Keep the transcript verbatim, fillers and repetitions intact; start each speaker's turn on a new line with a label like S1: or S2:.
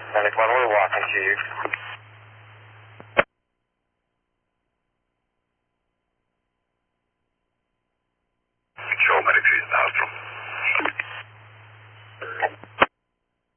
S1: Medic one, we're walking to you. Control, Medic three is